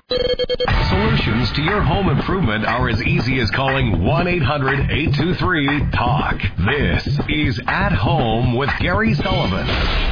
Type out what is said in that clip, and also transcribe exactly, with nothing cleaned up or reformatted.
Solutions to your home improvement are as easy as calling one eight hundred eight two three talk. This is At Home with Gary Sullivan.